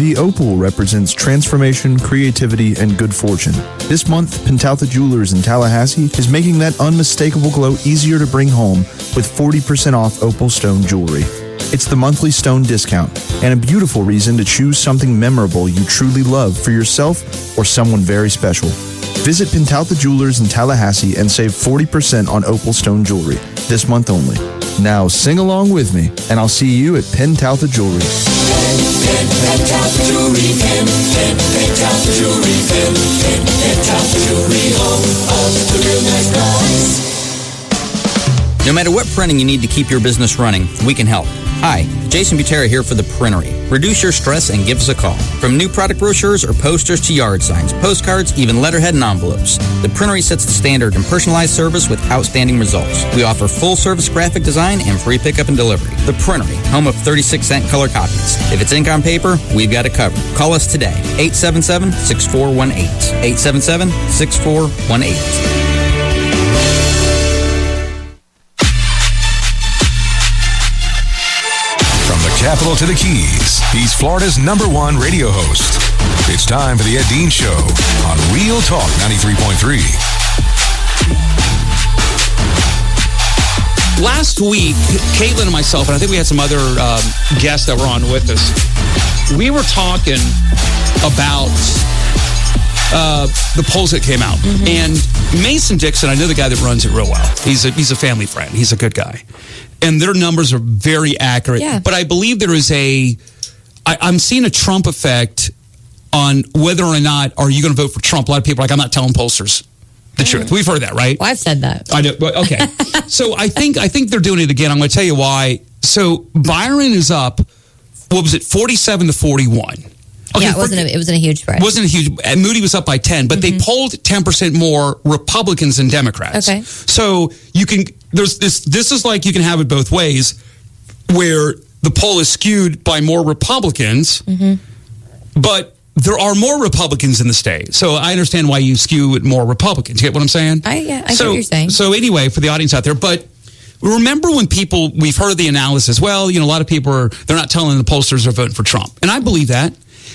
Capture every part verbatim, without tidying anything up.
The opal represents transformation, creativity, and good fortune. This month, Pentalta Jewelers in Tallahassee is making that unmistakable glow easier to bring home with forty percent off opal stone jewelry. It's the monthly stone discount and a beautiful reason to choose something memorable you truly love for yourself or someone very special. Visit Pentalta Jewelers in Tallahassee and save forty percent on opal stone jewelry this month only. Now sing along with me, and I'll see you at Pentalta Jewelry. Pen, pen, Pentalta Jewelry, pen, pen, Pentalta Jewelry, pen, pen, Pentalta Jewelry, home of the real nice guys. No matter what printing you need to keep your business running, we can help. Hi, Jason Butera here for The Printery. Reduce your stress and give us a call. From new product brochures or posters to yard signs, postcards, even letterhead and envelopes, The Printery sets the standard in personalized service with outstanding results. We offer full-service graphic design and free pickup and delivery. The Printery, home of thirty-six cent color copies. If it's ink on paper, we've got it covered. Call us today, eight seven seven, six four one eight. eight seven seven, six four one eight. Capital to the Keys. He's Florida's number one radio host. It's time for the Ed Dean Show on Real Talk ninety-three point three. Last week, Caitlin and myself, and I think we had some other um, guests that were on with us, we were talking about uh, the polls that came out. Mm-hmm. And Mason Dixon, I know the guy that runs it real well. He's a, he's a family friend. He's a good guy. And their numbers are very accurate. Yeah. But I believe there is a, I, I'm seeing a Trump effect on whether or not are you going to vote for Trump. A lot of people are like, I'm not telling pollsters the mm. truth. We've heard that, right? Well, I've said that. I know. Okay. So I think I think they're doing it again. I'm going to tell you why. So Byron is up, what was it, forty-seven to forty-one. Okay, yeah, it wasn't, a, it wasn't a huge spread. It wasn't a huge, and Moody was up by ten, but mm-hmm. they polled ten percent more Republicans than Democrats. Okay. So you can, there's this, this is like you can have it both ways, where the poll is skewed by more Republicans, mm-hmm. but there are more Republicans in the state. So I understand why you skew it more Republicans. You get what I'm saying? I, yeah, I so, get what you're saying. So anyway, for the audience out there, but remember when people, we've heard the analysis, well, you know, a lot of people are, they're not telling the pollsters they're voting for Trump. And I believe that.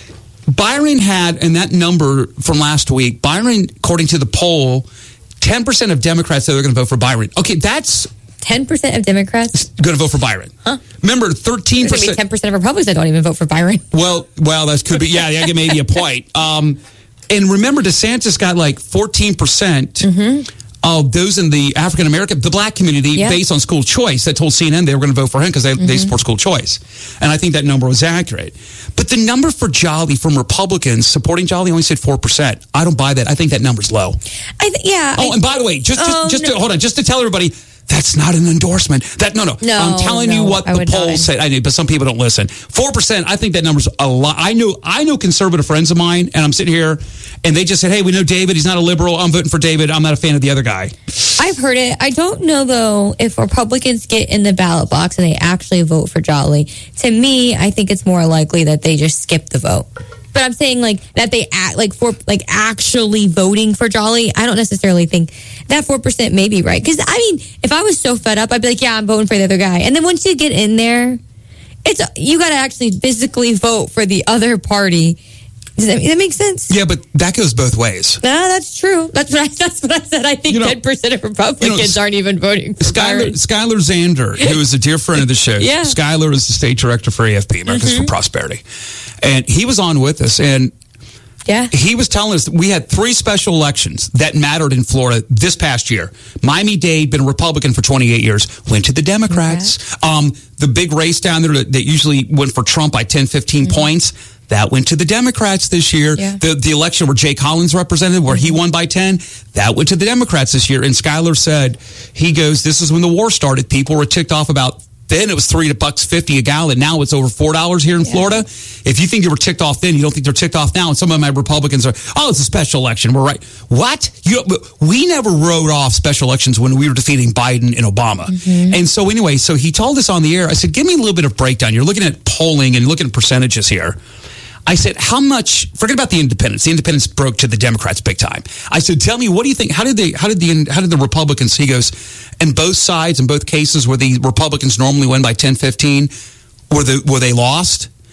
Byron had, and that number from last week, Byron, according to the poll, ten percent of Democrats said they're going to vote for Byron. Okay, that's... ten percent of Democrats? Going to vote for Byron. Huh? Remember, thirteen percent... There's going to be ten percent of Republicans that don't even vote for Byron. Well, well, that could be, yeah, yeah, maybe a point. Um, and remember, DeSantis got like fourteen percent mm-hmm. of those in the African American, the black community, yeah. based on school choice, that told C N N they were going to vote for him because they, mm-hmm. they support school choice. And I think that number was accurate. But the number for Jolly from Republicans supporting Jolly only said four percent. I don't buy that. I think that number's low. I th- yeah. Oh, I, and by the way, just, just, oh, just no. to, hold on, just to tell everybody, that's not an endorsement. That no, no. No, I'm telling no, you what I the polls not. said. I know, but some people don't listen. Four percent. I think that number's a lot. I know. I know conservative friends of mine, and I'm sitting here, and they just said, "Hey, we know David. He's not a liberal. I'm voting for David. I'm not a fan of the other guy." I've heard it. I don't know though if Republicans get in the ballot box and they actually vote for Jolly. To me, I think it's more likely that they just skip the vote. But I'm saying like that they act like for like actually voting for Jolly. I don't necessarily think that four percent may be right. Because I mean, if I was so fed up, I'd be like, yeah, I'm voting for the other guy. And then once you get in there, it's you got to actually physically vote for the other party. Does that, that make sense? Yeah, but that goes both ways. No, that's true. That's what I, that's what I said. I think you know, ten percent of Republicans you know, aren't even voting for Skylar, Skylar Zander, who is a dear friend of the show. Yeah. Skylar is the state director for A F P, Americans mm-hmm. for Prosperity. And he was on with us, and yeah. he was telling us that we had three special elections that mattered in Florida this past year. Miami-Dade, been a Republican for twenty-eight years, went to the Democrats. Okay. Um, the big race down there that, that usually went for Trump by ten, fifteen mm-hmm. points, that went to the Democrats this year. Yeah. The the election where Jay Collins represented, where he won by ten, that went to the Democrats this year. And Skylar said, he goes, this is when the war started. People were ticked off about, then it was three bucks fifty a gallon. Now it's over four dollars here in yeah. Florida. If you think you were ticked off then, you don't think they're ticked off now. And some of my Republicans are, oh, it's a special election. We're right. What? You, we never wrote off special elections when we were defeating Biden and Obama. Mm-hmm. And so anyway, so he told us on the air, I said, give me a little bit of breakdown. You're looking at polling and looking at percentages here. I said, how much, forget about the independents. The independents broke to the Democrats big time. I said, tell me, what do you think? How did they, how did the, how did the Republicans, he goes, in both sides, in both cases where the Republicans normally win by ten, fifteen, were the, were they lost?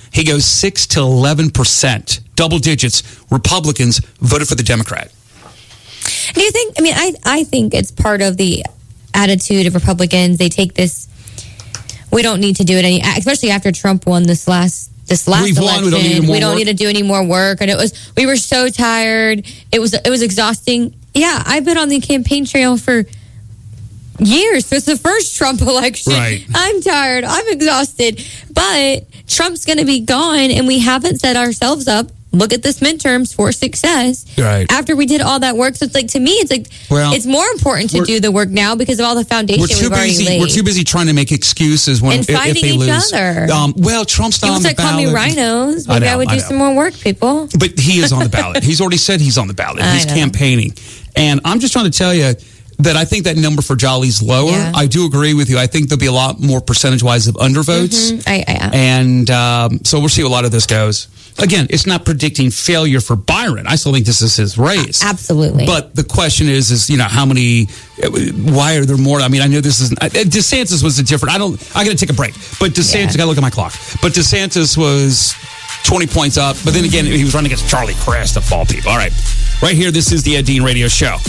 He goes six to eleven percent, double digits. Republicans voted for the Democrat. Do you think, I mean, I, I think it's part of the attitude of Republicans. They take this, we don't need to do it any, especially after Trump won this last this last We've election. Won, we don't, need, more we don't work. need to do any more work. And it was, we were so tired. It was, it was exhausting. Yeah, I've been on the campaign trail for years. So it's the first Trump election. Right. I'm tired. I'm exhausted. But Trump's going to be gone, and we haven't set ourselves up. Look at this midterms for success. Right. After we did all that work. So it's like, to me, it's like, well, it's more important to do the work now because of all the foundation we're too we've already busy, laid. We're too busy trying to make excuses when and if, fighting if they each lose. other. Um, well, Trump's not You on the said call ballot. me rhinos. Maybe I, know, I would do I some more work, people. But he is on the ballot. He's already said he's on the ballot. I He's know. campaigning. And I'm just trying to tell you that I think that number for Jolly's lower. Yeah. I do agree with you. I think there'll be a lot more percentage-wise of undervotes. Mm-hmm. I, I, And um, so we'll see how a lot of this goes. Again, it's not predicting failure for Byron. I still think this is his race. Absolutely. But the question is, is you know, how many? Why are there more? I mean, I know this is DeSantis was a different. I don't. I got to take a break. But DeSantis, Yeah. I got to look at my clock. But DeSantis was twenty points up. But then again, he was running against Charlie Crest of all people. All right, right here. This is the Ed Dean Radio Show.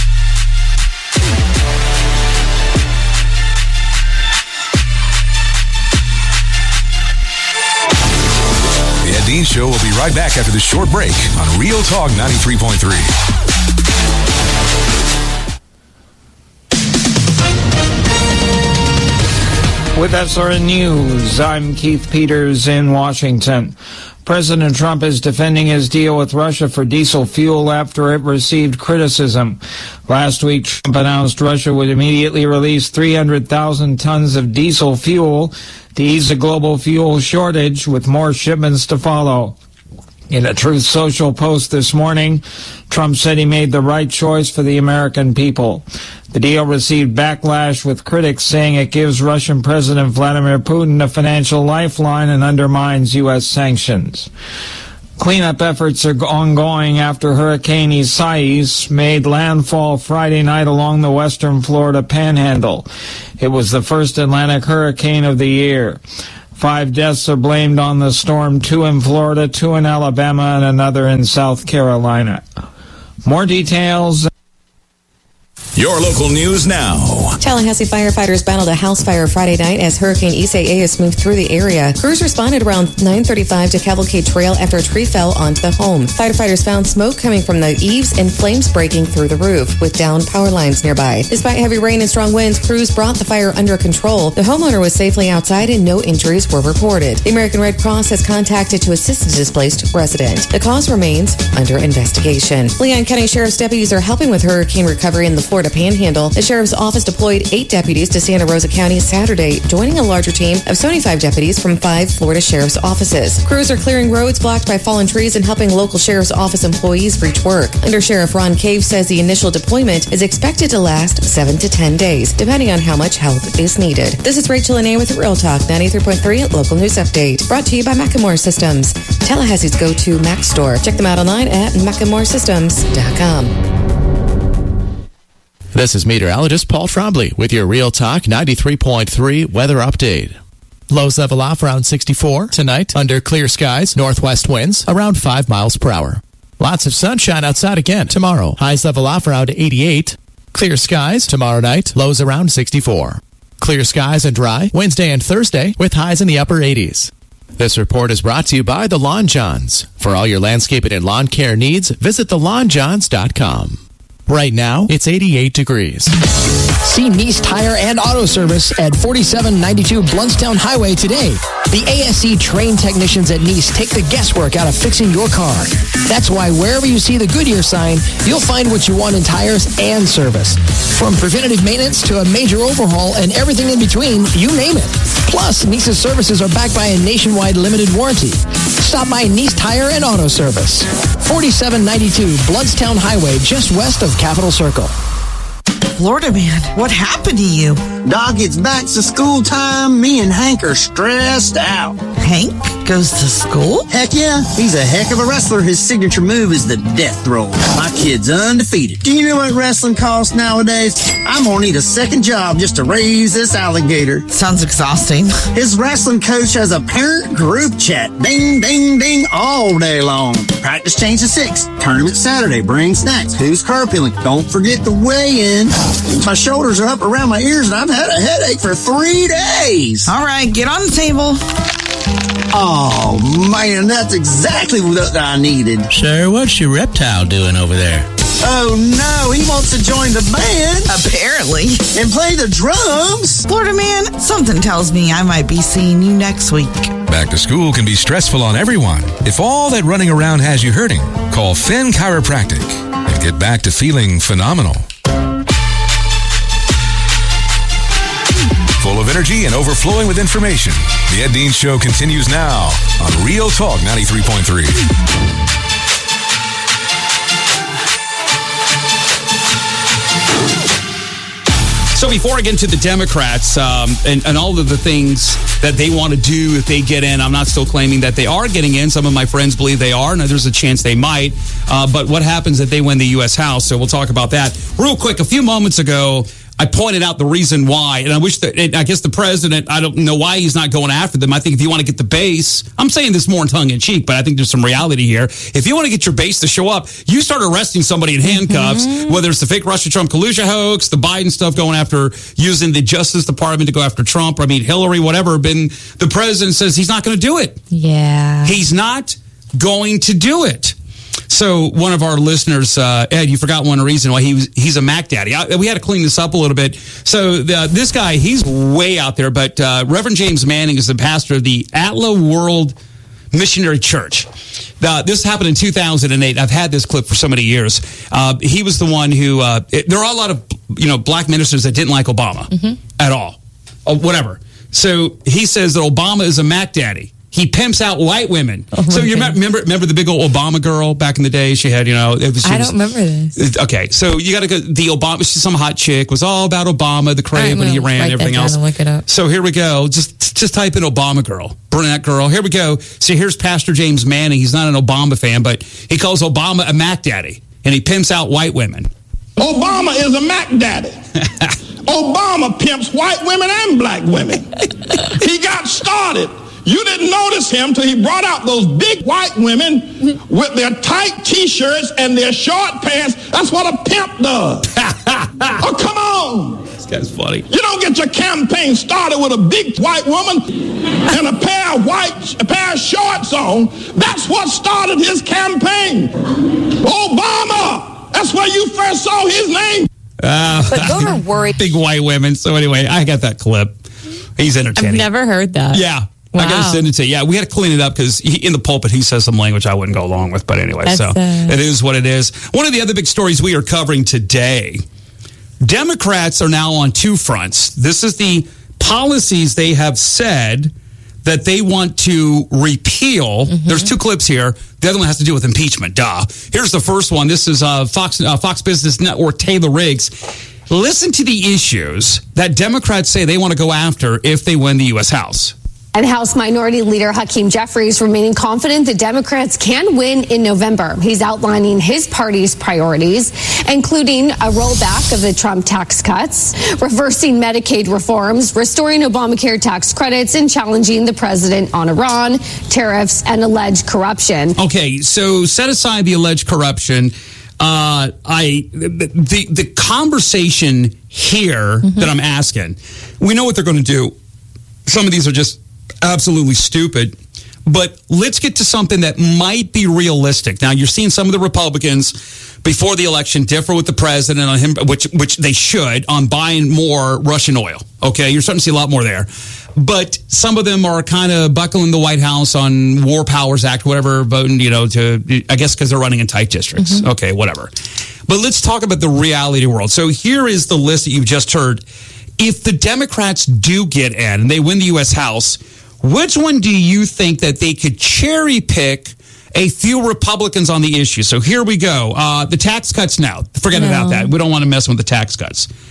The Ed Dean Show will be right back after this short break on Real Talk ninety-three point three. With S R N News, I'm Keith Peters in Washington. President Trump is defending his deal with Russia for diesel fuel after it received criticism. Last week, Trump announced Russia would immediately release three hundred thousand tons of diesel fuel to ease the global fuel shortage, with more shipments to follow. In a Truth Social post this morning, Trump said he made the right choice for the American people. The deal received backlash, with critics saying it gives Russian President Vladimir Putin a financial lifeline and undermines U S sanctions. Cleanup efforts are ongoing after Hurricane Isaias made landfall Friday night along the western Florida panhandle. It was the first Atlantic hurricane of the year. Five deaths are blamed on the storm, two in Florida, two in Alabama, and another in South Carolina. More details. Your local news now. Tallahassee firefighters battled a house fire Friday night as Hurricane Isaias moved through the area. Crews responded around nine thirty-five to Cavalcade Trail after a tree fell onto the home. Firefighters found smoke coming from the eaves and flames breaking through the roof, with downed power lines nearby. Despite heavy rain and strong winds, crews brought the fire under control. The homeowner was safely outside and no injuries were reported. The American Red Cross has contacted to assist the displaced resident. The cause remains under investigation. Leon County Sheriff's deputies are helping with hurricane recovery in the Florida Panhandle. The Sheriff's Office deployed eight deputies to Santa Rosa County Saturday, joining a larger team of seventy-five deputies from five Florida Sheriff's offices. Crews are clearing roads blocked by fallen trees and helping local Sheriff's Office employees reach work. Under Sheriff Ron Cave says the initial deployment is expected to last seven to ten days, depending on how much help is needed. This is Rachel Anay with Real Talk ninety-three point three Local News Update, brought to you by Macklemore Systems, Tallahassee's go-to Mac store. Check them out online at macklemore systems dot com. This is meteorologist Paul Trombley with your Real Talk ninety-three point three weather update. Lows level off around sixty-four tonight under clear skies, northwest winds around five miles per hour. Lots of sunshine outside again tomorrow. Highs level off around eighty-eight. Clear skies tomorrow night, lows around sixty-four. Clear skies and dry Wednesday and Thursday with highs in the upper eighties. This report is brought to you by the Lawn Johns. For all your landscaping and lawn care needs, visit the lawn johns dot com. Right now, it's eighty-eight degrees. See Nice Tire and Auto Service at forty-seven ninety-two Bluntstown Highway today. The A S C trained technicians at Nice take the guesswork out of fixing your car. That's why wherever you see the Goodyear sign, you'll find what you want in tires and service. From preventative maintenance to a major overhaul and everything in between, you name it. Plus, Nice's services are backed by a nationwide limited warranty. Stop by Nice Tire and Auto Service. forty-seven ninety-two Bluntstown Highway, just west of Capitol Circle. Florida man, what happened to you? Dog, it's back to school time. Me and Hank are stressed out. Hank goes to school? Heck yeah. He's a heck of a wrestler. His signature move is the death roll. My kid's undefeated. Do you know what wrestling costs nowadays? I'm gonna need a second job just to raise this alligator. Sounds exhausting. His wrestling coach has a parent group chat. Ding, ding, ding all day long. Practice change to six. Tournament Saturday. Bring snacks. Who's carpooling? Don't forget the weigh-in. My shoulders are up around my ears and I've had a headache for three days. All right, get on the table. Oh, man, that's exactly what I needed. Sir, what's your reptile doing over there? Oh, no, he wants to join the band. Apparently. And play the drums. Florida man, something tells me I might be seeing you next week. Back to school can be stressful on everyone. If all that running around has you hurting, call Finn Chiropractic and get back to feeling phenomenal. Full of energy and overflowing with information, the Ed Dean Show continues now on Real Talk ninety-three point three. So before I get into the Democrats um, and, and all of the things that they want to do if they get in, I'm not still claiming that they are getting in. Some of my friends believe they are, and there's a chance they might. Uh, but what happens if they win the U S House? So we'll talk about that. Real quick, a few moments ago, I pointed out the reason why, and I wish that, I guess the president, I don't know why he's not going after them. I think if you want to get the base, I'm saying this more in tongue-in-cheek, but I think there's some reality here. If you want to get your base to show up, you start arresting somebody in handcuffs, mm-hmm. whether it's the fake Russia-Trump collusion hoax, the Biden stuff going after, using the Justice Department to go after Trump, I mean, Hillary, whatever, been the president says he's not going to do it. Yeah. He's not going to do it. So one of our listeners, uh, Ed, you forgot one reason why he was, he's a Mac Daddy. I, we had to clean this up a little bit. So the, this guy, he's way out there, but uh, Reverend James Manning is the pastor of the Atla World Missionary Church. Uh, this happened in two thousand eight. I've had this clip for so many years. Uh, he was the one who, uh, it, there are a lot of, you know, black ministers that didn't like Obama mm-hmm. at all, or whatever. So he says that Obama is a Mac Daddy. He pimps out white women. Oh so you goodness. remember remember the big old Obama girl back in the day? She had, you know... It was, she I was, don't remember this. Okay, so you got to go... The Obama... She's some hot chick. Was all about Obama, the crave, when he ran, everything else. And look it up. So here we go. Just just type in Obama girl. Brunette girl. Here we go. So here's Pastor James Manning. He's not an Obama fan, but he calls Obama a Mac Daddy. And he pimps out white women. Obama is a Mac Daddy. Obama pimps white women and black women. He got started. You didn't notice him till he brought out those big white women with their tight T-shirts and their short pants. That's what a pimp does. Oh, come on. This guy's funny. You don't get your campaign started with a big white woman and a pair of white, a pair of shorts on. That's what started his campaign. Obama. That's where you first saw his name. Uh, but don't worry. Big white women. So anyway, I got that clip. He's entertaining. I've never heard that. Yeah. Wow. I got to send it to you. Yeah, we had to clean it up because in the pulpit he says some language I wouldn't go along with. But anyway, That's, so uh... it is what it is. One of the other big stories we are covering today, Democrats are now on two fronts. This is the policies they have said that they want to repeal. Mm-hmm. There's two clips here. The other one has to do with impeachment. Duh. Here's the first one. This is uh, Fox, uh, Fox Business Network, Taylor Riggs. Listen to the issues that Democrats say they want to go after if they win the U S House. And House Minority Leader Hakeem Jeffries remaining confident the Democrats can win in November. He's outlining his party's priorities, including a rollback of the Trump tax cuts, reversing Medicaid reforms, restoring Obamacare tax credits, and challenging the president on Iran, tariffs, and alleged corruption. Okay, so set aside the alleged corruption. Uh, I the the conversation here mm-hmm. that I'm asking, we know what they're going to do. Some of these are just absolutely stupid. But let's get to something that might be realistic. Now, you're seeing some of the Republicans before the election differ with the president on him, which which they should, on buying more Russian oil. Okay, you're starting to see a lot more there. But some of them are kind of buckling the White House on War Powers Act, whatever, voting, you know, to, I guess because they're running in tight districts. Mm-hmm. Okay, whatever. But let's talk about the reality world. So here is the list that you've just heard. If the Democrats do get in and they win the U S House, which one do you think that they could cherry pick a few Republicans on the issue? So here we go. Uh, the tax cuts now. Forget no. about that. We don't want to mess with the tax cuts.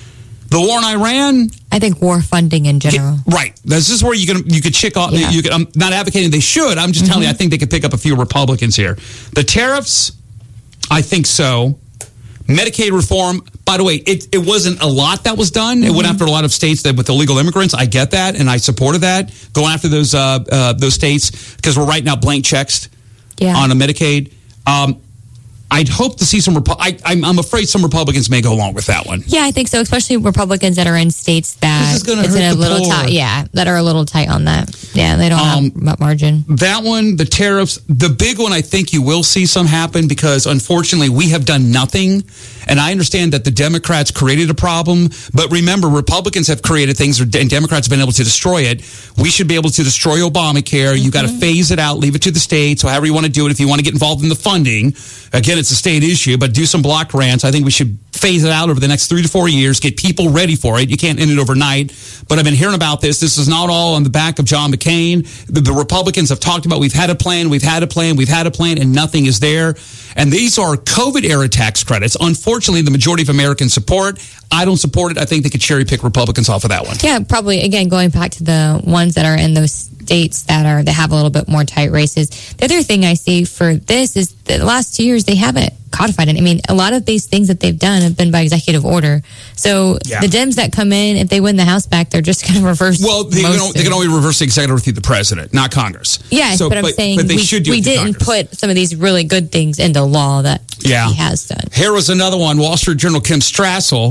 The war in Iran. I think war funding in general. Right. This is where you can you could chick off. Yeah. You could, I'm not advocating they should. I'm just Mm-hmm. telling you, I think they could pick up a few Republicans here. The tariffs, I think so. Medicaid reform, by the way, it, it wasn't a lot that was done. Mm-hmm. It went after a lot of states that with illegal immigrants. I get that, and I supported that. Going after those uh, uh, those states because we're writing out blank checks Yeah. on a Medicaid. Um, I'd hope to see some. Repu- I, I'm, I'm afraid some Republicans may go along with that one. Yeah, I think so. Especially Republicans that are in states that This is gonna it's hurt in a the little poor. tight. Yeah, that are a little tight on that. Yeah, they don't Um, have much margin. That one, the tariffs, the big one, I think you will see some happen because unfortunately we have done nothing. And I understand that the Democrats created a problem, but remember, Republicans have created things and Democrats have been able to destroy it. We should be able to destroy Obamacare. Mm-hmm. You got to phase it out, leave it to the states, or however you want to do it. If you want to get involved in the funding, again, it's a state issue, but do some block grants. I think we should phase it out over the next three to four years, get people ready for it. You can't end it overnight. But I've been hearing about this. This is not all on the back of John McCain. The, the Republicans have talked about we've had a plan, we've had a plan, we've had a plan, and nothing is there. And these are COVID-era tax credits. Unfortunately, the majority of Americans support. I don't support it. I think they could cherry pick Republicans off of that one. Yeah, probably. Again, going back to the ones that are in those states that are that have a little bit more tight races. The other thing I see for this is the last two years they haven't codified it. I mean, a lot of these things that they've done have been by executive order. So Yeah. the Dems that come in, if they win the House back, they're just going to reverse. Well, they most can, of they can it. only reverse the executive through the president, not Congress. Yes, So, but I'm saying but they we, should do we it through didn't Congress. put some of these really good things into law that Yeah. he has done. Here was another one, Wall Street Journal, Kim Strassel.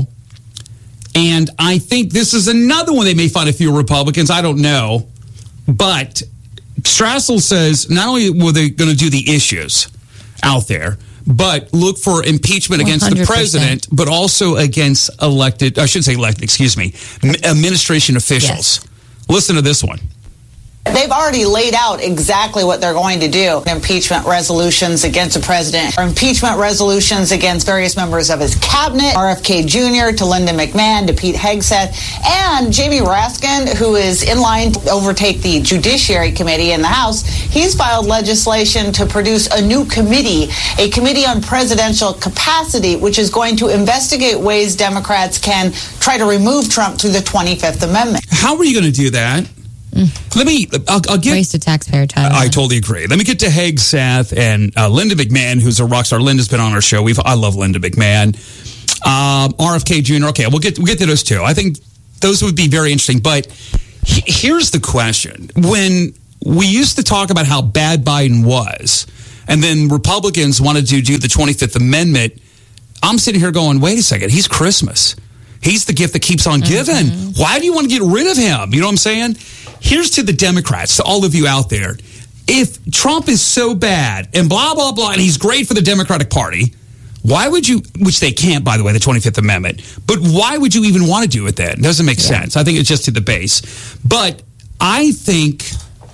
And I think this is another one they may find a few Republicans. I don't know. But Strassel says not only were they going to do the issues out there, but look for impeachment against one the hundred percent. president, but also against elected, I shouldn't say elected, excuse me, m- administration officials. Listen to this one. They've already laid out exactly what they're going to do. Impeachment resolutions against the president, or impeachment resolutions against various members of his cabinet, R F K Junior to Linda McMahon, to Pete Hegseth, and Jamie Raskin, who is in line to overtake the Judiciary Committee in the House. He's filed legislation to produce a new committee, a committee on presidential capacity, which is going to investigate ways Democrats can try to remove Trump through the twenty-fifth Amendment. How are you going to do that? Let me, I'll, I'll get. Waste of taxpayer time. I totally agree. Let me get to Hegseth and uh, Linda McMahon, who's a rock star. Linda's been on our show. We've I love Linda McMahon. Um, R F K Junior Okay, we'll get we'll get to those two. I think those would be very interesting. But he, here's the question: when we used to talk about how bad Biden was, and then Republicans wanted to do the twenty-fifth Amendment, I'm sitting here going, "Wait a second, he's Christmas. He's the gift that keeps on giving. Mm-hmm. Why do you want to get rid of him?" You know what I'm saying? Here's to the Democrats, to all of you out there. If Trump is so bad and blah, blah, blah, and he's great for the Democratic Party, why would you, which they can't, by the way, the twenty-fifth Amendment, but why would you even want to do it then? It doesn't make yeah. sense. I think it's just to the base. But I think,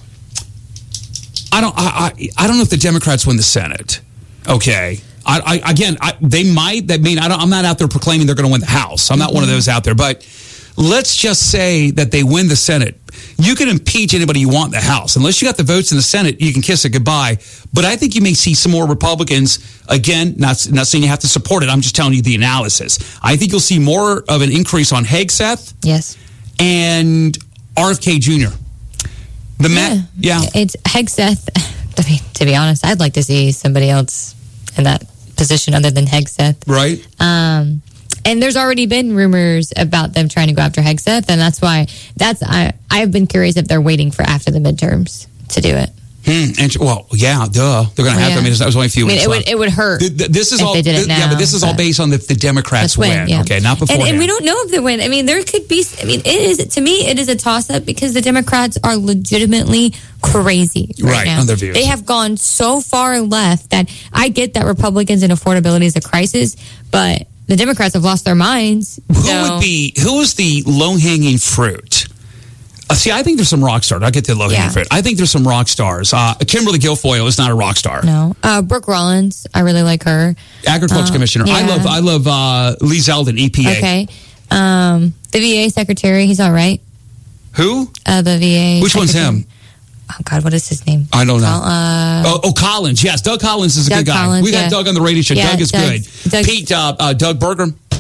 I don't, I, I, I don't know if the Democrats win the Senate. Okay. I, I again, I, they might, that mean, I don't, I'm not out there proclaiming they're going to win the House. I'm not mm-hmm. one of those out there, but let's just say that they win the Senate. You can impeach anybody you want in the House. Unless you got the votes in the Senate, you can kiss it goodbye. But I think you may see some more Republicans. Again, not, not saying you have to support it. I'm just telling you the analysis. I think you'll see more of an increase on Hegseth. Yes. And R F K Junior The yeah. Ma- yeah. It's Hegseth. I mean, to be honest, I'd like to see somebody else in that position other than Hegseth. Right. Um, And there's already been rumors about them trying to go after Hegseth, and that's why that's I I've been curious if they're waiting for after the midterms to do it. Hmm. And, well, yeah, duh. They're going to well, have. Yeah. I mean, that was only a few I mean, weeks it left. would it would hurt. The, the, this is if all. they did it this, now, yeah, but this is all based on if the Democrats win. win. Yeah. Okay, not before. And, and we don't know if they win. I mean, there could be. I mean, it is to me, it is a toss up because the Democrats are legitimately crazy right, right now. On their views. They have gone so far left that I get that Republicans and affordability is a crisis, but the Democrats have lost their minds. Who so. would be? Who is the low hanging fruit? Uh, see, I think there's some rock stars. I'll get to the low hanging Yeah. fruit. I think there's some rock stars. Uh, Kimberly Guilfoyle is not a rock star. No, uh, Brooke Rollins. I really like her. Agriculture uh, Commissioner. I yeah. love. I love uh, Lee Zeldin, E P A. Okay. Um, the V A Secretary. He's all right. Who? Uh, the V A. Which secretary. one's him? Oh God, what is his name? I don't know. Uh, oh, oh, Collins. Yes, Doug Collins is a Doug good guy. Collins, we got yeah. Doug on the radio show. Yeah, Doug is Doug's- good. Doug's- Pete, uh, uh, Doug Berger.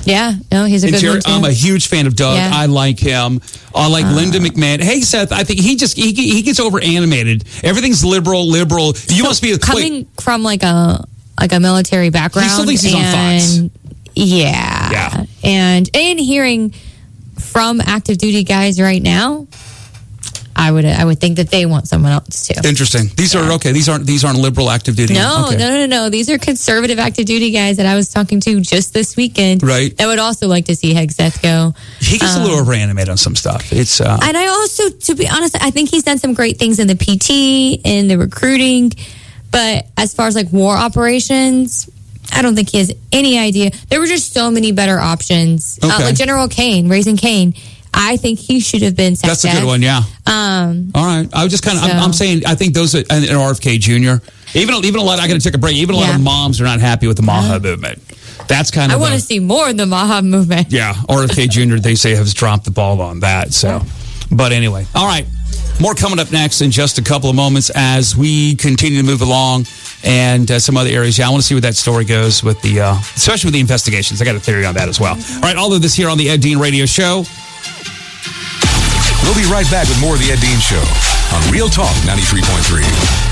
Yeah, no, he's a good Interior, one too. I'm a huge fan of Doug. Yeah. I like him. I like uh, Linda McMahon. Hey, Seth, I think he just he, he gets over animated. Everything's liberal, liberal. You so must be a, coming wait. from like a like a military background. He still thinks he's and, on Fox. Yeah, yeah, and and hearing from active duty guys right now, I would I would think that they want someone else too. Interesting. These yeah. are okay. These aren't these aren't liberal active duty. No, okay. no, no, no. These are conservative active duty guys that I was talking to just this weekend. Right. That would also like to see Hegseth go. He gets um, a little over animated on some stuff. It's uh, and I also, to be honest, I think he's done some great things in the P T in the recruiting, but as far as like war operations, I don't think he has any idea. There were just so many better options. Okay. Uh, like General Kane, Raising Kane. I think he should have been SecDef. That's a good one, yeah. Um, All right. I was just kind of, so. I'm, I'm saying, I think those are, and R F K Junior Even, even a lot, I got to take a break. Even a lot yeah. of moms are not happy with the Maha uh, movement. That's kind of. I want to see more of the Maha movement. Yeah. R F K Junior, they say, has dropped the ball on that. So, but anyway. All right. More coming up next in just a couple of moments as we continue to move along and uh, some other areas. Yeah, I want to see where that story goes with the, uh, especially with the investigations. I got a theory on that as well. All right. All of this here on the Ed Dean Radio Show. We'll be right back with more of the Ed Dean Show on Real Talk ninety-three point three.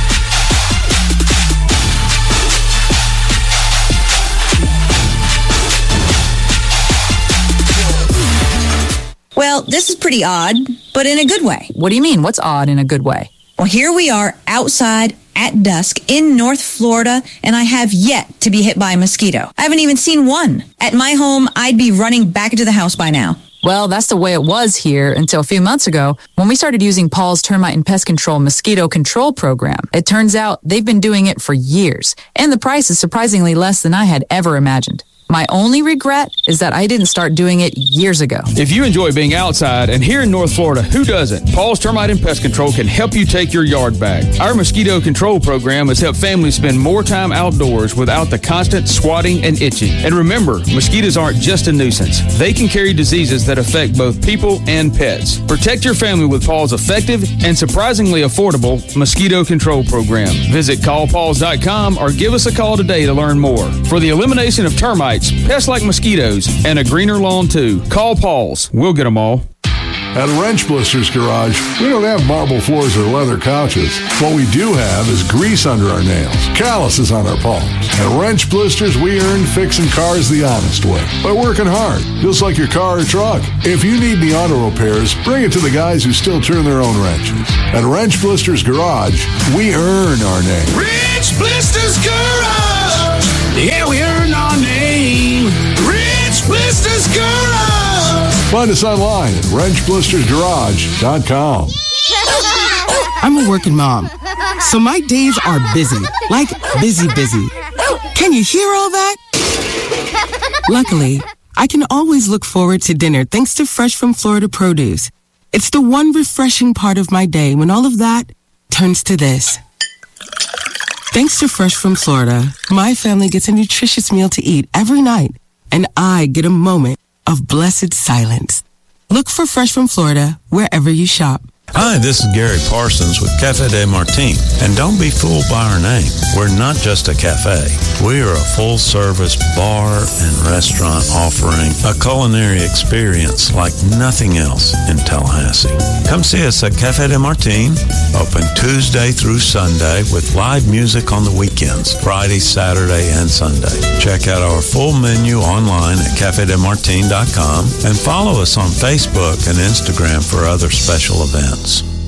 Well, this is pretty odd, but in a good way. What do you mean? What's odd in a good way? Well, here we are outside at dusk in North Florida, and I have yet to be hit by a mosquito. I haven't even seen one. At my home, I'd be running back into the house by now. Well, that's the way it was here until a few months ago when we started using Paul's Termite and Pest Control Mosquito Control Program. It turns out they've been doing it for years, and the price is surprisingly less than I had ever imagined. My only regret is that I didn't start doing it years ago. If you enjoy being outside, and here in North Florida, who doesn't? Paul's Termite and Pest Control can help you take your yard back. Our mosquito control program has helped families spend more time outdoors without the constant swatting and itching. And remember, mosquitoes aren't just a nuisance. They can carry diseases that affect both people and pets. Protect your family with Paul's effective and surprisingly affordable mosquito control program. Visit call pauls dot com or give us a call today to learn more. For the elimination of termites, pests like mosquitoes, and a greener lawn too. Call Paul's. We'll get them all. At Wrench Blisters Garage, we don't have marble floors or leather couches. What we do have is grease under our nails, calluses on our palms. At Wrench Blisters, we earn fixing cars the honest way, by working hard, just like your car or truck. If you need the auto repairs, bring it to the guys who still turn their own wrenches. At Wrench Blisters Garage, we earn our name. Wrench Blisters Garage! Yeah, we earn our name. Wrench Blisters Garage! Find us online at wrench blisters garage dot com. I'm a working mom, so my days are busy, like busy, busy. Can you hear all that? Luckily, I can always look forward to dinner thanks to Fresh from Florida produce. It's the one refreshing part of my day when all of that turns to this. Thanks to Fresh from Florida, my family gets a nutritious meal to eat every night, and I get a moment of blessed silence. Look for Fresh from Florida wherever you shop. Hi, this is Gary Parsons with Cafe de Martin. And don't be fooled by our name. We're not just a cafe. We are a full-service bar and restaurant offering a culinary experience like nothing else in Tallahassee. Come see us at Cafe de Martin, open Tuesday through Sunday with live music on the weekends, Friday, Saturday, and Sunday. Check out our full menu online at cafe de martin dot com and follow us on Facebook and Instagram for other special events.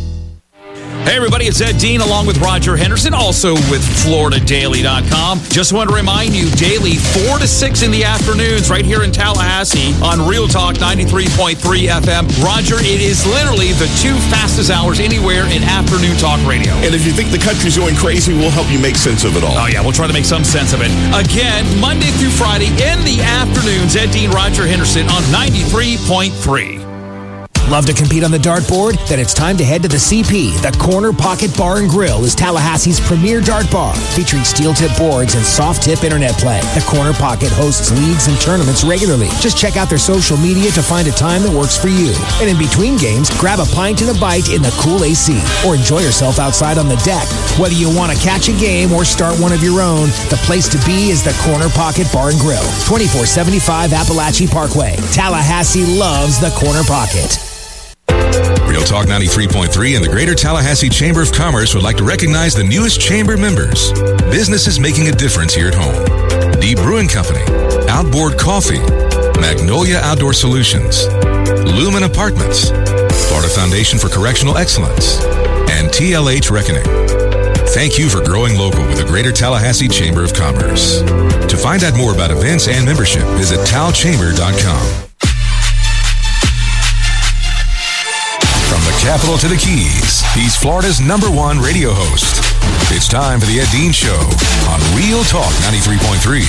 Hey everybody, it's Ed Dean along with Roger Henderson, also with Florida Daily dot com. Just want to remind you, daily four to six in the afternoons right here in Tallahassee on Real Talk ninety-three point three F M. Roger, it is literally the two fastest hours anywhere in afternoon talk radio. And if you think the country's going crazy, we'll help you make sense of it all. Oh yeah, we'll try to make some sense of it. Again, Monday through Friday in the afternoons, Ed Dean, Roger Henderson on ninety-three point three. Love to compete on the dartboard? Then it's time to head to the C P. The Corner Pocket Bar and Grill is Tallahassee's premier dart bar, featuring steel-tip boards and soft-tip internet play. The Corner Pocket hosts leagues and tournaments regularly. Just check out their social media to find a time that works for you. And in between games, grab a pint and a bite in the cool A C, or enjoy yourself outside on the deck. Whether you want to catch a game or start one of your own, the place to be is the Corner Pocket Bar and Grill, twenty-four seventy-five Appalachie Parkway. Tallahassee loves the Corner Pocket. Real Talk ninety-three point three and the Greater Tallahassee Chamber of Commerce would like to recognize the newest chamber members. Businesses making a difference here at home. Deep Brewing Company, Outboard Coffee, Magnolia Outdoor Solutions, Lumen Apartments, Florida Foundation for Correctional Excellence, and T L H Reckoning. Thank you for growing local with the Greater Tallahassee Chamber of Commerce. To find out more about events and membership, visit tal chamber dot com. From the capital to the Keys, he's Florida's number one radio host. It's time for the Ed Dean Show on Real Talk ninety-three point three.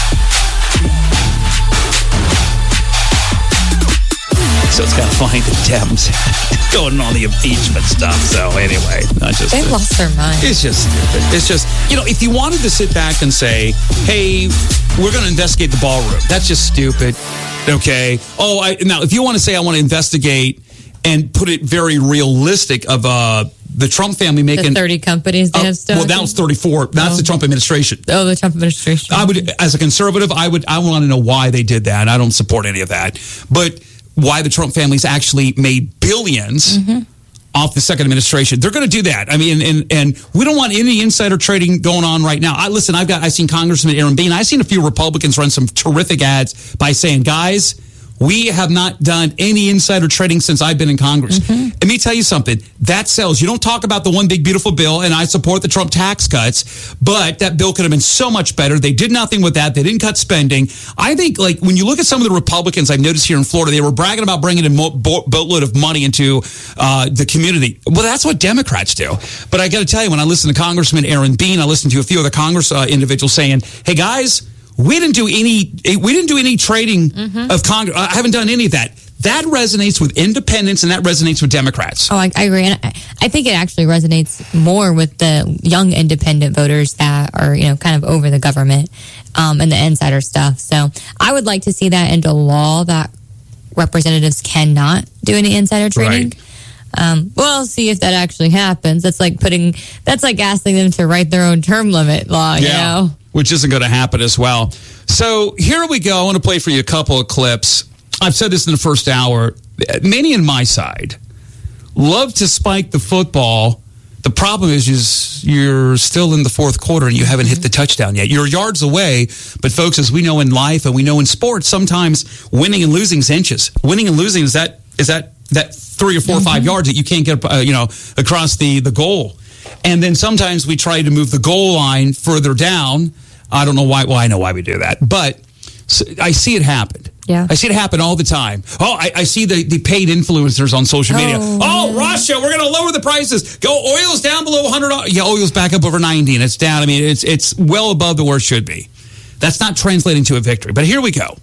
So it's kind of funny the Dems going on the impeachment stuff. So anyway, not just they lost their mind. It's just stupid. It's just, you know, if you wanted to sit back and say, hey, we're going to investigate the ballroom, that's just stupid. Okay. Oh, I, now if you want to say I want to investigate and put it very realistic of uh, the Trump family making the thirty companies they uh, have stuff. Well, that was thirty-four. That's oh. the Trump administration. Oh, the Trump administration. I would, as a conservative, I would, I want to know why they did that. I don't support any of that, but why the Trump family's actually made billions mm-hmm. off the second administration. They're going to do that. I mean, and and we don't want any insider trading going on right now. I listen. I've got. I've seen Congressman Aaron Bean. I've seen a few Republicans run some terrific ads by saying, guys, we have not done any insider trading since I've been in Congress. Mm-hmm. Let me tell you something. That sells. You don't talk about the one big, beautiful bill, and I support the Trump tax cuts, but that bill could have been so much better. They did nothing with that. They didn't cut spending. I think, like, when you look at some of the Republicans I've noticed here in Florida, they were bragging about bringing a boatload of money into uh, the community. Well, that's what Democrats do. But I got to tell you, when I listen to Congressman Aaron Bean, I listen to a few other Congress uh, individuals saying, hey, guys, we didn't do any. We didn't do any trading mm-hmm. of Congress. I haven't done any of that. That resonates with independents, and that resonates with Democrats. Oh, I, I agree, and I, I think it actually resonates more with the young independent voters that are, you know, kind of over the government um, and the insider stuff. So, I would like to see that into law that representatives cannot do any insider trading. Right. Um, well, see if that actually happens. That's like putting. That's like asking them to write their own term limit law. You yeah. know. Which isn't going to happen as well. So here we go. I want to play for you a couple of clips. I've said this in the first hour. Many on my side love to spike the football. The problem is, is you're still in the fourth quarter and you haven't hit the touchdown yet. You're yards away, but folks, as we know in life and we know in sports, sometimes winning and losing is inches. Winning and losing is that is that that three or four or five mm-hmm. yards that you can't get uh, you know across the the goal. And then sometimes we try to move the goal line further down. I don't know why. Well, I know why we do that, but so I see it happen. Yeah, I see it happen all the time. Oh, I, I see the, the paid influencers on social media. Oh, oh Russia, we're going to lower the prices. Go, oil's down below one hundred dollars. Yeah, oil's back up over ninety, and it's down. I mean, it's it's well above the where it should be. That's not translating to a victory. But here we go.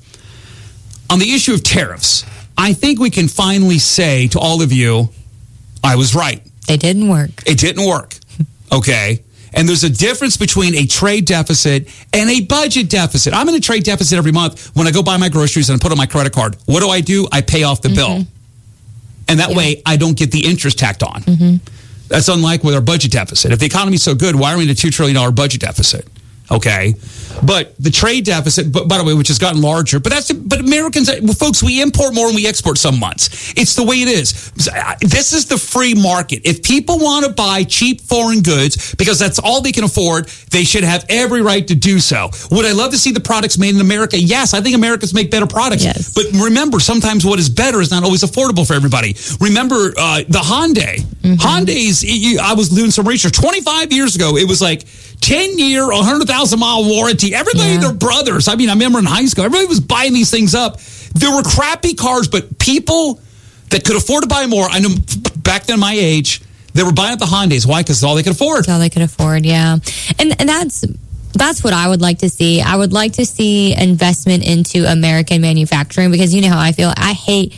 On the issue of tariffs, I think we can finally say to all of you, I was right. They didn't work. It didn't work. Okay. And there's a difference between a trade deficit and a budget deficit. I'm in a trade deficit every month when I go buy my groceries and I put on my credit card. What do I do? I pay off the mm-hmm. bill. And that yeah. way I don't get the interest tacked on. Mm-hmm. That's unlike with our budget deficit. If the economy's so good, why are we in a two trillion dollars budget deficit? Okay. But the trade deficit, but by the way, which has gotten larger, but that's, but Americans, well, folks, we import more than we export some months. It's the way it is. This is the free market. If people want to buy cheap foreign goods because that's all they can afford, they should have every right to do so. Would I love to see the products made in America? Yes, I think Americans make better products. Yes. But remember, sometimes what is better is not always affordable for everybody. Remember uh, the Hyundai. Mm-hmm. Hyundai's, I was doing some research. twenty-five years ago, it was like ten-year, one hundred thousand mile warranty. Everybody, yeah. they're brothers. I mean, I remember in high school, everybody was buying these things up. There were crappy cars, but people that could afford to buy more, I know back then my age, they were buying up the Hyundais. Why? Because it's all they could afford. It's all they could afford, yeah. And and that's that's what I would like to see. I would like to see investment into American manufacturing because you know how I feel. I hate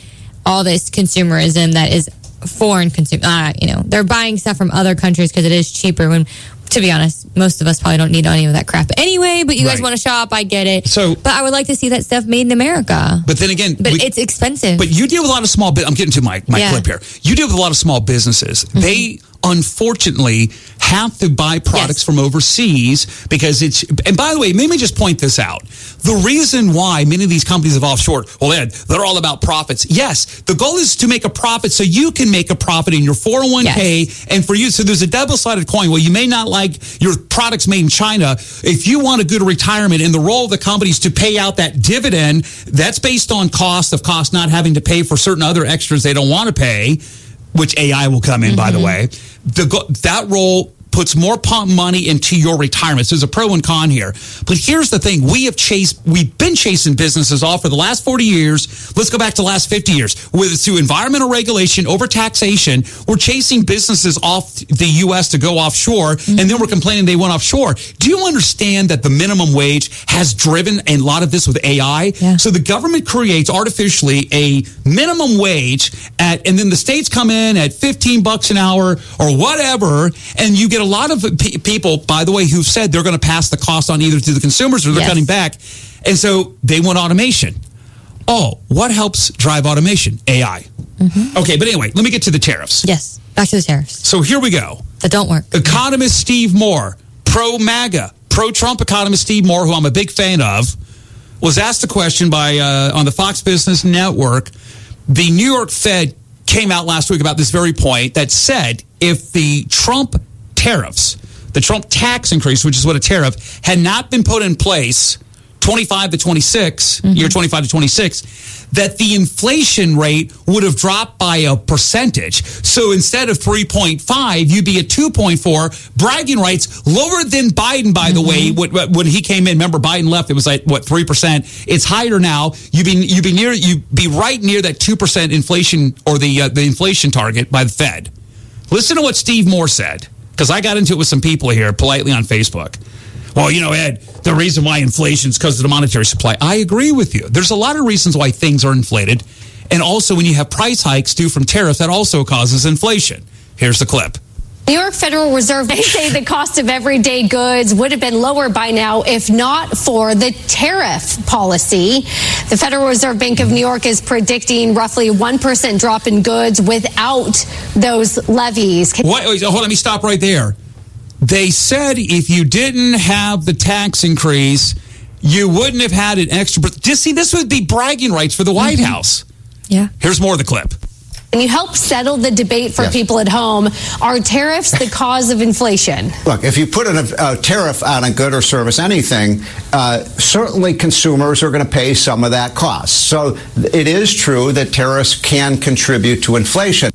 all this consumerism that is foreign consumer. Uh, you know, they're buying stuff from other countries because it is cheaper. When, to be honest, most of us probably don't need any of that crap anyway. But you guys Right. want to shop, I get it. So, but I would like to see that stuff made in America. But then again, but we- it's expensive. But you deal with a lot of small. Bu- I'm getting to my my Yeah. clip here. You deal with a lot of small businesses. Mm-hmm. They unfortunately have to buy products yes. from overseas because it's. And by the way, let me just point this out. The reason why many of these companies have offshored, well, Ed, they're all about profits. Yes, the goal is to make a profit so you can make a profit in your four oh one k yes. and for you. So there's a double-sided coin. Well, you may not like your products made in China. If you want a good retirement and the role of the companies to pay out that dividend, that's based on cost of cost not having to pay for certain other extras they don't want to pay, which A I will come in, mm-hmm. by the way. The, that role puts more pump money into your retirement. So there's a pro and con here. But here's the thing. We have chased, we've been chasing businesses off for the last forty years. Let's go back to the last fifty years. With through environmental regulation, over taxation, we're chasing businesses off the U S to go offshore, mm-hmm. and then we're complaining they went offshore. Do you understand that the minimum wage has driven a lot of this with A I? Yeah. So the government creates artificially a minimum wage at, and then the states come in at fifteen bucks an hour or whatever, and you get a lot of pe- people, by the way, who've said they're going to pass the cost on either to the consumers or they're yes. cutting back. And so they want automation. Oh, what helps drive automation? A I. Mm-hmm. Okay, but anyway, let me get to the tariffs. Yes, back to the tariffs. So here we go. That don't work. Economist Steve Moore, pro-MAGA, pro-Trump economist Steve Moore, who I'm a big fan of, was asked a question by uh, on the Fox Business Network. The New York Fed came out last week about this very point that said if the Trump tariffs, the Trump tax increase, which is what a tariff, had not been put in place twenty-five to twenty-six, mm-hmm. year twenty-five to twenty-six, that the inflation rate would have dropped by a percentage. So instead of three point five, you'd be at two point four. Bragging rights, lower than Biden, by mm-hmm. the way. When he came in, remember Biden left, it was like, what, three percent? It's higher now. You'd be, you'd be near, you'd be right near that two percent inflation or the, uh, the inflation target by the Fed. Listen to what Steve Moore said, because I got into it with some people here politely on Facebook. Well, you know, Ed, the reason why inflation is because of the monetary supply. I agree with you. There's a lot of reasons why things are inflated. And also when you have price hikes due from tariffs, that also causes inflation. Here's the clip. New York Federal Reserve, they say the cost of everyday goods would have been lower by now if not for the tariff policy. The Federal Reserve Bank of New York is predicting roughly a one percent drop in goods without those levies. Wait, wait, hold on, let me stop right there. They said if you didn't have the tax increase, you wouldn't have had an extra. Just see, this would be bragging rights for the White mm-hmm. House. Yeah. Here's more of the clip. Can you help settle the debate for yes. people at home? Are tariffs the cause of inflation? Look, if you put a, a tariff on a good or service, anything, uh, certainly consumers are going to pay some of that cost. So it is true that tariffs can contribute to inflation.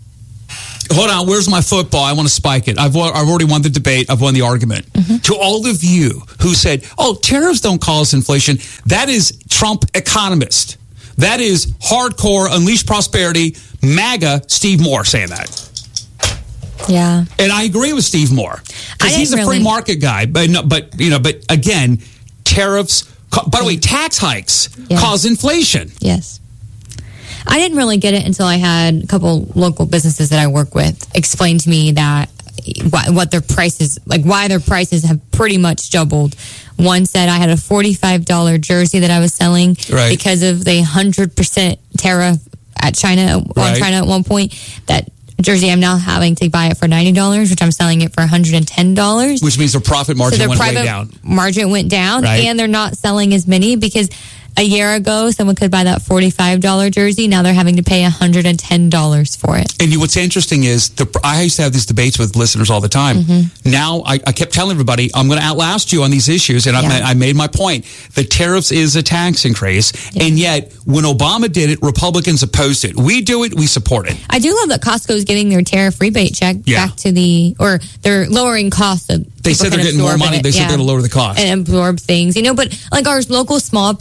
Hold on, where's my football? I want to spike it. I've, I've already won the debate. I've won the argument. Mm-hmm. To all of you who said, oh, tariffs don't cause inflation, that is Trump economist. That is hardcore, unleash prosperity, MAGA Steve Moore saying that. Yeah. And I agree with Steve Moore. Because he's a really... free market guy. But, no, but, you know, but again, tariffs, by the way, tax hikes yeah. cause inflation. Yes. I didn't really get it until I had a couple local businesses that I work with explain to me that what their prices, like why their prices have pretty much doubled. One said I had a forty-five dollars jersey that I was selling right. because of the one hundred percent tariff at China, right. on China at one point. That jersey, I'm now having to buy it for ninety dollars, which I'm selling it for one hundred ten dollars. Which means their profit margin so their went private way down. Margin went down, right. and they're not selling as many because a year ago, someone could buy that forty-five dollars jersey. Now they're having to pay one hundred ten dollars for it. And you, what's interesting is, the, I used to have these debates with listeners all the time. Mm-hmm. Now, I, I kept telling everybody, I'm going to outlast you on these issues. And yeah. I, I made my point. The tariffs is a tax increase. Yeah. And yet, when Obama did it, Republicans opposed it. We do it, we support it. I do love that Costco is giving their tariff rebate check yeah. back to the, or they're lowering costs of They said they're getting more money. It. They said yeah. they're going to lower the cost. And absorb things, you know, but like our local small businesses,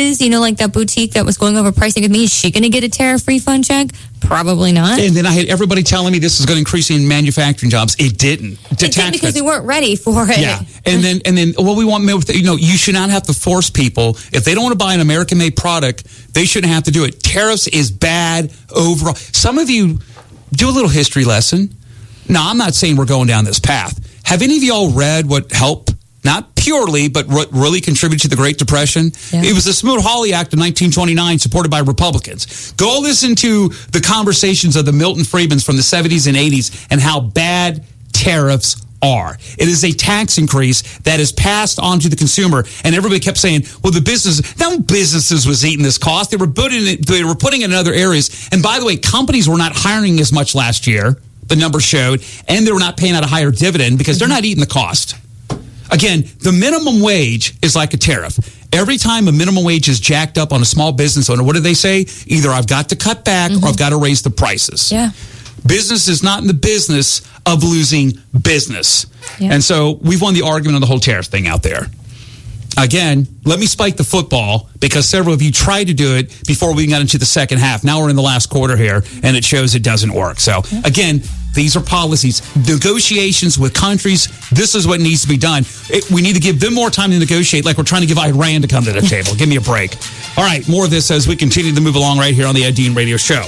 Liz, you know, like that boutique that was going over pricing with me, is she going to get a tariff refund check? Probably not. And then I had everybody telling me this is going to increase in manufacturing jobs. It didn't. It didn't because we weren't ready for it. Yeah. And then, and then, well, we want, you know, you should not have to force people. If they don't want to buy an American-made product, they shouldn't have to do it. Tariffs is bad overall. Some of you do a little history lesson. Now, I'm not saying we're going down this path. Have any of y'all read what helped, not purely, but what really contributed to the Great Depression? Yeah. It was the Smoot-Hawley Act of nineteen twenty-nine, supported by Republicans. Go listen to the conversations of the Milton Friedmans from the seventies and eighties and how bad tariffs are. It is a tax increase that is passed on to the consumer, and everybody kept saying, well, the business, no businesses was eating this cost. They were putting it, they were putting it in other areas. And by the way, companies were not hiring as much last year, the numbers showed, and they were not paying out a higher dividend because they're not eating the cost. Again, the minimum wage is like a tariff. Every time a minimum wage is jacked up on a small business owner, what do they say? Either I've got to cut back mm-hmm. or I've got to raise the prices. Yeah. Business is not in the business of losing business. Yeah. And so we've won the argument on the whole tariff thing out there. Again, let me spike the football because several of you tried to do it before we got into the second half. Now we're in the last quarter here, and it shows it doesn't work. So, again, these are policies. Negotiations with countries, this is what needs to be done. It, we need to give them more time to negotiate like we're trying to give Iran to come to the table. Give me a break. All right, more of this as we continue to move along right here on the Ed Dean Radio Show.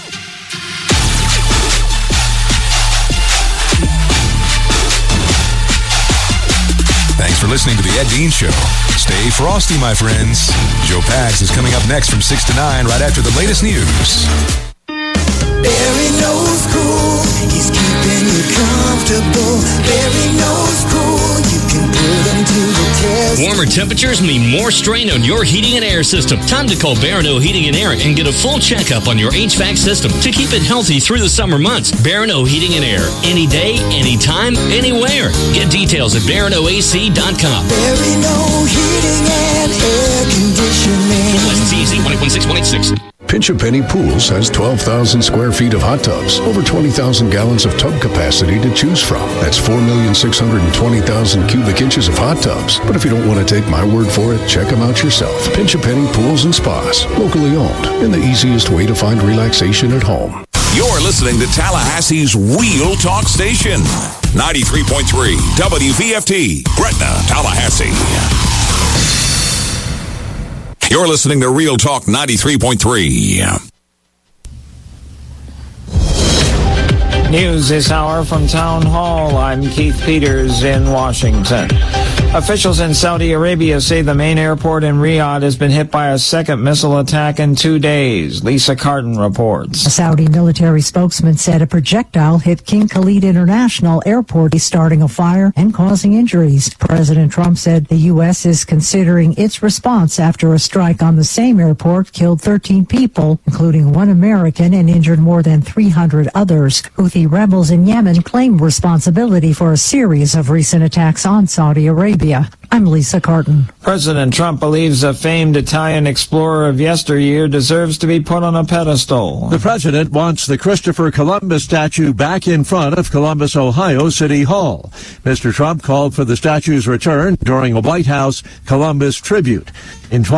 Thanks for listening to the Ed Dean Show. Stay frosty, my friends. Joe Pags is coming up next from six to nine right after the latest news. Barry knows cool, he's keeping you comfortable. Barry knows cool, you can put him to the test. Warmer temperatures mean more strain on your heating and air system. Time to call Barano Heating and Air and get a full checkup on your H V A C system to keep it healthy through the summer months. Barano Heating and Air. Any day, anytime, anywhere. Get details at barano A C dot com. Barano Heating and Air Conditioning. License E Z one eight one six one eight six. Pinch A Penny Pools has twelve thousand square feet of hot tubs, over twenty thousand gallons of tub capacity to choose from. That's four million six hundred twenty thousand cubic inches of hot tubs. But if you don't want to take my word for it, check them out yourself. Pinch A Penny Pools and Spas, locally owned, and the easiest way to find relaxation at home. You're listening to Tallahassee's Real Talk Station, ninety-three point three W V F T, Gretna, Tallahassee. You're listening to Real Talk ninety-three point three. News this hour from Town Hall. I'm Keith Peters in Washington. Officials in Saudi Arabia say the main airport in Riyadh has been hit by a second missile attack in two days. Lisa Carton reports. A Saudi military spokesman said a projectile hit King Khalid International Airport, starting a fire and causing injuries. President Trump said the U S is considering its response after a strike on the same airport killed thirteen people, including one American, and injured more than three hundred others. Houthi rebels in Yemen claim responsibility for a series of recent attacks on Saudi Arabia. I'm Lisa Carton. President Trump believes a famed Italian explorer of yesteryear deserves to be put on a pedestal. The president wants the Christopher Columbus statue back in front of Columbus, Ohio City Hall. Mister Trump called for the statue's return during a White House Columbus tribute. In